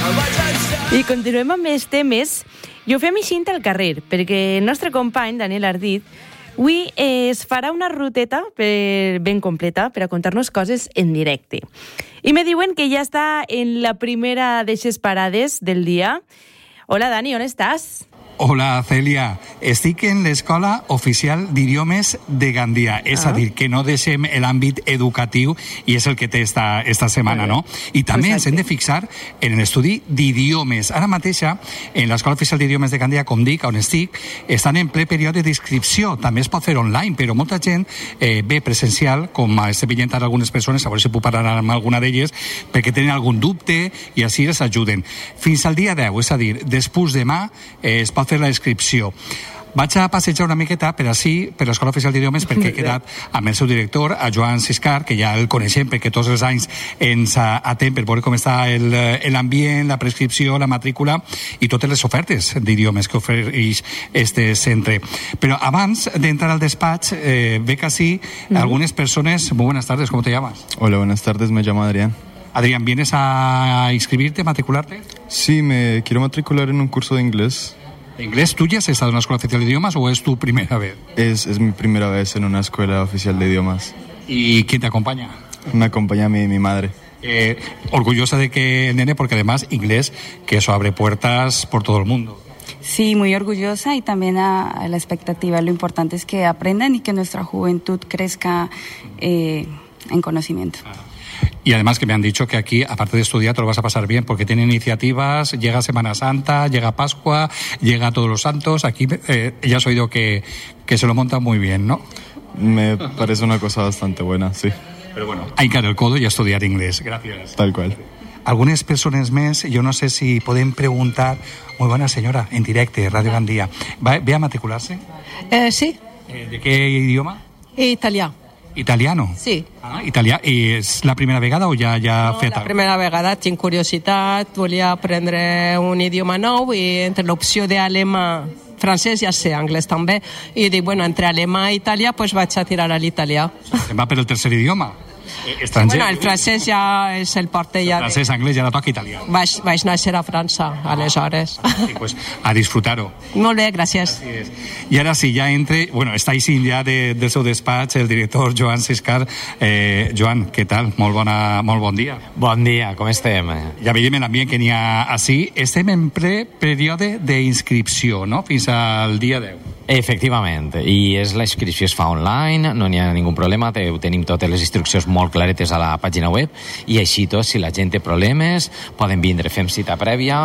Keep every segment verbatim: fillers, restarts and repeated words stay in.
I continuem amb més temes i ho fem així al carrer, perquè el nostre company, Daniel Ardit, avui es farà una ruteta per, ben completa per a contar-nos coses en directe. I me diuen que ja està en la primera d'eixes parades del dia. Hola, Dani, on estàs? Hola, Celia. Estic en l'Escola Oficial d'Idiomes de Gandia. És ah. a dir, que no deixem l'àmbit educatiu i és el que té esta, esta setmana, no? I també ens hem de fixar en l'estudi d'idiomes. Ara mateixa, en l'Escola Oficial d'Idiomes de Gandia, com dic, on estic, estan en ple període d'inscripció. També es pot fer online, però molta gent eh, ve presencial, com estem veient ara algunes persones, a veure si puc parlar amb alguna d'elles, perquè tenen algun dubte i així les ajuden. Fins al dia deu, és a dir, després demà eh, es pot fer la inscripció. Vaig a passejar una miqueta per així, per l'Escola Oficial d'Idiomes, perquè he quedat amb el seu director, a Joan Siscar, que ja el coneixem perquè tots els anys ens atén per veure com està l'ambient, la prescripció, la matrícula i totes les ofertes d'idiomes que ofereix este centre. Però abans d'entrar al despatx, eh, ve casi mm. algunes persones. Muy buenas tardes, ¿cómo te llamas? Hola, buenas tardes, me llamo Adrián. Adrián, ¿vienes a inscribirte, matricularte? Sí, me quiero matricular en un curso de inglés. ¿De inglés? ¿Tú ya has estado en una escuela oficial de idiomas o es tu primera vez? Es, es mi primera vez en una escuela oficial de idiomas. ¿Y quién te acompaña? Me acompaña mi, mi madre. Eh, orgullosa de que el nene, porque además inglés, que eso abre puertas por todo el mundo. Sí, muy orgullosa y también a, a la expectativa. Lo importante es que aprendan y que nuestra juventud crezca eh, en conocimiento. Ah. Y además que me han dicho que aquí, aparte de estudiar, te lo vas a pasar bien, porque tiene iniciativas, llega Semana Santa, llega Pascua, llega Todos los Santos. Aquí eh, ya has oído que, que se lo monta muy bien, ¿no? Me parece una cosa bastante buena, sí. Pero bueno, hay que dar el codo y a estudiar inglés. Gracias. Tal cual. Algunes persones més, jo no sé si podem preguntar. Muy buena señora, en directe, Radio Gandia. ¿Va, ¿Ve a matricularse? Eh, sí. Eh, ¿De qué idioma? Italià. Italiano? Sí. Ah, italià. I és la primera vegada o ja ja no, feta? La primera vegada tinc curiositat, volia aprendre un idioma nou i entre l'opció d'alemà, francès, ja sé, anglès també, i dic, bueno, entre alemà i italià, pues vaig a tirar a l'italià. Se'n va per el tercer idioma? Estranger. Bueno, el francès ja és el porte ja... El francès, anglès, ja la toca italià. Vaig, vaig néixer a França, aleshores. Sí, pues a disfrutar-ho. Molt bé, gràcies. I ara sí, ja entre... Bueno, està així ja de, del seu despatx el director Joan Siscar. Eh, Joan, què tal? Molt, bona, molt bon dia. Bon dia, com estem? Ja veiem l'ambient que n'hi ha així. Estem en ple període d'inscripció, no? Fins al dia deu. Efectivament, i és la inscripció es fa online, no n'hi ha ningú problema, te, tenim totes les instruccions molt claretes a la pàgina web, i així tot, si la gent té problemes, poden vindre, fem cita prèvia,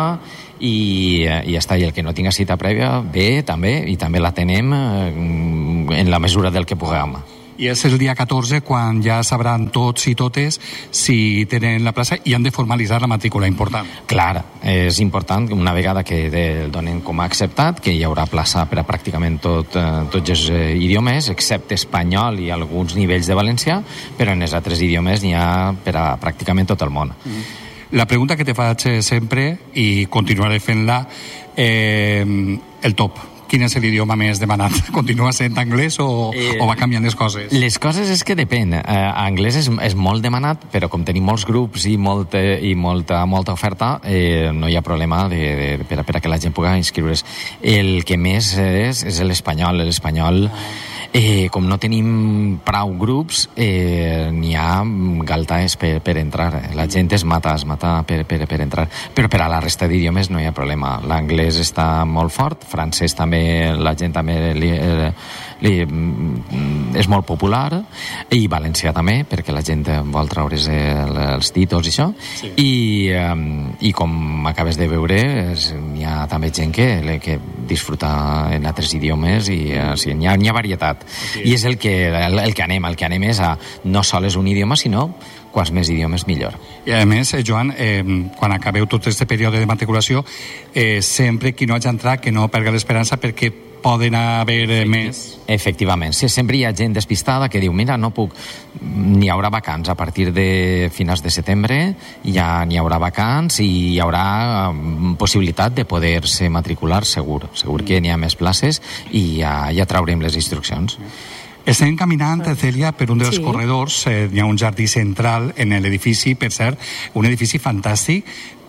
i, i ja està, i el que no tinga cita prèvia, bé, també, i també la tenem en la mesura del que puguem. I és el dia catorze quan ja sabran tots i totes si tenen la plaça i han de formalitzar la matrícula, important. Clar, és important una vegada que el donen com a acceptat que hi haurà plaça per a pràcticament tot, eh, tots els eh, idiomes, excepte espanyol i alguns nivells de valencià, però en els altres idiomes n'hi ha per a pràcticament tot el món. Mm. La pregunta que te faig sempre, i continuaré fent-la, eh, el top. Quin és l'idioma més demanat? Continua sent anglès o, eh, o va canviant les coses? Les coses és que depèn. Eh, anglès és, és molt demanat, però com tenim molts grups i, molt, i molta, molta oferta, eh, no hi ha problema de, de, per, a, per a que la gent pugui inscriure's. El que més és, és l'espanyol. L'espanyol, eh, com no tenim prou grups, eh, n'hi ha galtaes per, per entrar. La gent es mata, es mata per, per, per entrar. Però per a la resta d'idiomes no hi ha problema. L'anglès està molt fort, francès també, la gent també li, li, és molt popular, i valencià també, perquè la gent vol treure's els títols i això, sí. I, i com acabes de veure, hi ha també gent que, que disfruta en altres idiomes, i sí, n'hi ha, n'hi ha varietat, sí. I és el que, el, el que anem, el que anem és a no sols un idioma, sinó quants més idiomes millor. I a més, Joan, eh, quan acabeu tot aquest període de matriculació, eh, sempre qui no hagi entrat que no perga l'esperança perquè poden haver eh, més. Efectivament, sí, sempre hi ha gent despistada que diu, mira, no puc, n'hi haurà vacants a partir de finals de setembre, ja n'hi haurà vacants i hi haurà um, possibilitat de poder-se matricular segur, segur que n'hi ha més places i ja, ja traurem les instruccions. Estem caminant, Cèlia, per un dels sí. corredors. Eh, hi ha un jardí central en l'edifici, per cert, un edifici fantàstic,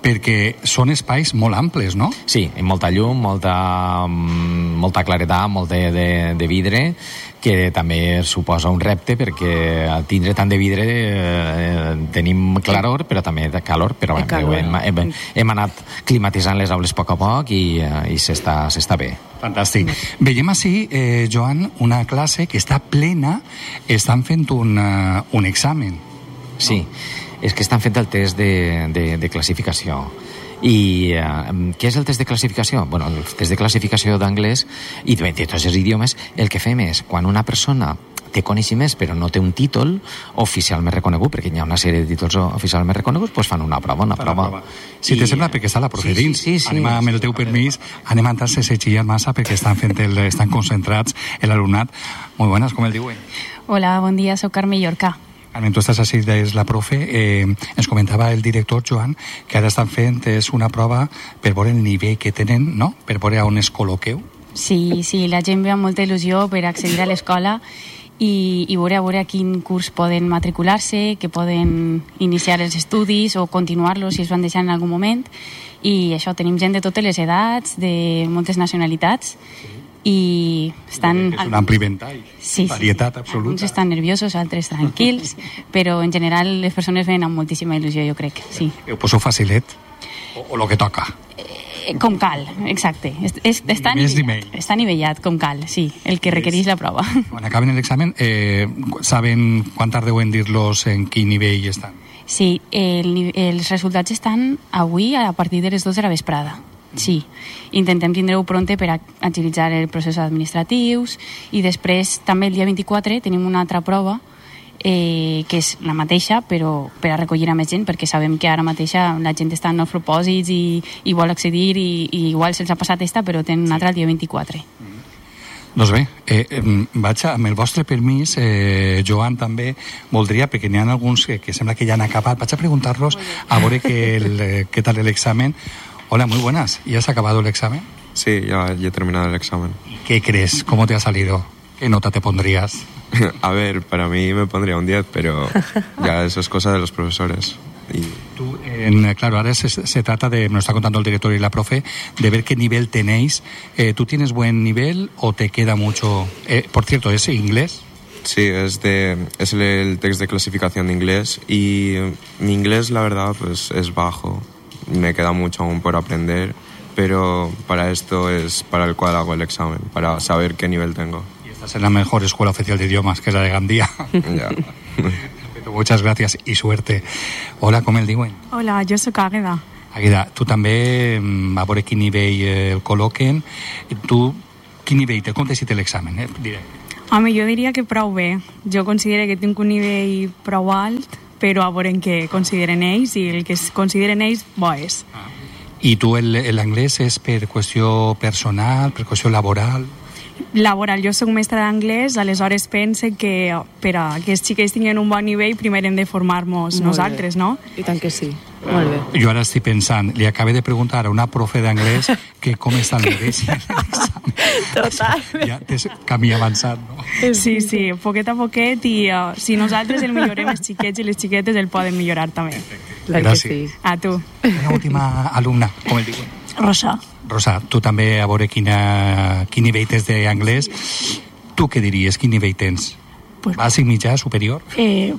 perquè són espais molt amples, no? Sí, amb molta llum, molta, molta claredat, molt de, de, de vidre, que també suposa un repte perquè al tindre tant de vidre eh, tenim claror però també de calor, però bé, calor. Hem, hem, hem anat climatitzant les aules a poc a poc i, i s'està, s'està bé. Fantàstic. Veiem així, eh, Joan, una classe que està plena, estan fent un, uh, un examen. Sí, és que estan fent el test de, de, de classificació. I uh, què és el test de classificació? Bueno, el test de classificació d'anglès i de, de tots els idiomes, el que fem és, quan una persona té coneixements però no té un títol oficialment reconegut, perquè hi ha una sèrie de títols oficialment reconeguts, doncs fan una prova, una prova. prova. Si I... te sembla, perquè està la profe dins, sí, sí, sí, anem amb el teu permís, anem a entrar-se setxillant massa perquè estan fent el, estan concentrats l'alumnat. Molt bones, com el diuen? Hola, bon dia, soc Carme Llorca. Carmen, tu estàs així, és la profe. Eh, ens comentava el director, Joan, que ara estan fent és una prova per veure el nivell que tenen, no? Per veure on es col·loqueu. Sí, sí, la gent ve amb molta il·lusió per accedir a l'escola i, i veure a veure a quin curs poden matricular-se, que poden iniciar els estudis o continuar-los si es van deixar en algun moment. I això, tenim gent de totes les edats, de moltes nacionalitats, i estan... És un ampli ventall, sí, varietat sí. absoluta. Uns estan nerviosos, altres tranquils, però en general les persones venen amb moltíssima il·lusió, jo crec, sí. Ho poso facilet? O, o lo que toca? Eh, com cal, exacte. Es, es, està, nivellat, està nivellat, com cal, sí, el que requereix la prova. Quan acaben l'examen, eh, saben quan tardeu en dir-los en quin nivell estan? Sí, el, els resultats estan avui a partir de les dues de la vesprada. Sí, intentem tindre-ho pronte per agilitzar el procés administratius i després també el dia vint-i-quatre tenim una altra prova eh, que és la mateixa però per a recollir a més gent perquè sabem que ara mateixa la gent està en els propòsits i, i vol accedir i, i igual se'ls ha passat esta però tenen una altra el dia vint-i-quatre. Doncs bé, eh, vaig amb el vostre permís, eh, Joan també voldria, perquè n'hi ha alguns que, que sembla que ja han acabat, vaig a preguntar-los a veure què, què tal l'examen. Hola, muy buenas. ¿Ya has acabado el examen? Sí, ya, ya he terminado el examen. ¿Qué crees? ¿Cómo te ha salido? ¿Qué nota te pondrías? A ver, para mí me pondría un diez, pero ya eso es cosa de los profesores. Y... Tú, en, claro, ahora se, se trata de, me lo está contando el director y la profe, de ver qué nivel tenéis. Eh, ¿Tú tienes buen nivel o te queda mucho? Eh, por cierto, ¿es inglés? Sí, es, de, es el, el test de clasificación de inglés y mi inglés, la verdad, pues es bajo. Me queda mucho aún por aprender, pero para esto es para el cual hago el examen, para saber qué nivel tengo. Y esta es la mejor escuela oficial de idiomas, que es la de Gandía. Ya. Muchas gracias y suerte. Hola, com el diuen? Hola, jo sóc Àgueda. Àgueda, tu també, a veure quin nivell el col·loquen. Tu, quin nivell té? Com t'ha sigut l'examen? Eh? Directe. Home, jo diria que prou bé. Jo considero que tinc un nivell prou alt, però a veure en què consideren ells, i el que es consideren ells, bo és. Ah. I tu l'anglès és per qüestió personal, per qüestió laboral? Laboral. Jo soc mestra d'anglès, aleshores pense que per a que els xiquets tinguin un bon nivell primer hem de formar-nos nosaltres, no? I tant que sí. Molt bé. Jo ara estic pensant, li acabé de preguntar a una profe d'anglès que com està el nivell en l'examen. Total. Ja tens camí avançat, no? Sí, sí, poquet a poquet, i uh, si nosaltres el millorem, els xiquets i les xiquetes el poden millorar també. Clar que sí. A tu. Una última alumna, com el diuen? Rosa. Rosa, tu també a veure quina, quin nivell tens d'anglès. Tu què diries? Quin nivell tens? Pues, Bàsic, mitjà, superior? Eh,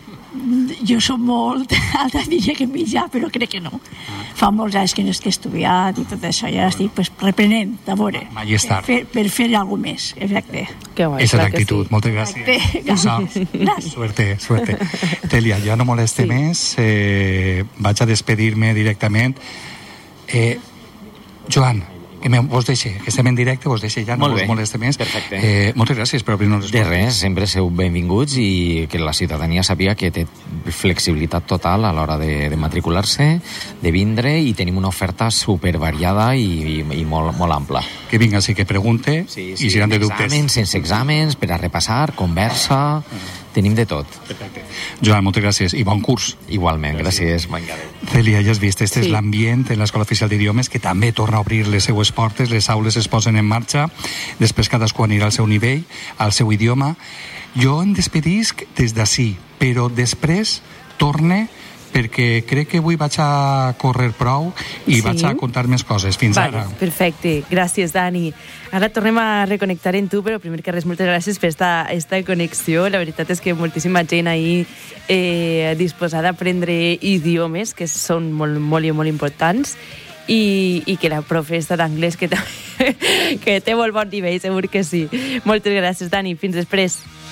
jo soc molt alta, diria que mitjà, però crec que no. Fa molts anys que no estic estudiat i tot això, ja estic pues, reprenent, a veure. Mai és tard. Per, per fer alguna més, exacte. Que guai, Esa és l'actitud, sí. Moltes gràcies. Rosa, suerte, suerte. Tèlia, ja no moleste sí. més, eh, vaig a despedir-me directament. Eh, Joan, que me, vos deixe, que estem en directe, vos deixe ja, no vos moleste més. Perfecte. Eh, moltes gràcies per obrir-nos les portes. De res, sempre sou benvinguts i que la ciutadania sàpiga que té flexibilitat total a l'hora de, de matricular-se, de vindre, i tenim una oferta supervariada i, i, i molt, molt ampla. Que vinga, sí que pregunte, sí, sí, i si han de dubtes. Exàmens, sense exàmens, per a repassar, conversa... Tenim de tot. Perfecte. Joan, moltes gràcies i bon curs. Igualment, gràcies. gràcies. Cèlia, ja has vist, este sí. és l'ambient en l'Escola Oficial d'Idiomes, que també torna a obrir les seues portes, les aules es posen en marxa, després cadascú anirà al seu nivell, al seu idioma. Jo em despedisc des d'ací, però després torne perquè crec que avui vaig a córrer prou i Sí? vaig a contar més coses. Fins Vale, ara. perfecte. Gràcies, Dani. Ara tornem a reconnectar en tu, però primer que res, moltes gràcies per esta, esta connexió. La veritat és que moltíssima gent ahí eh, disposada a aprendre idiomes, que són molt, molt i molt importants, i, i que la profe està d'anglès, que, que té molt bon nivell, segur que sí. Moltes gràcies, Dani. Fins després.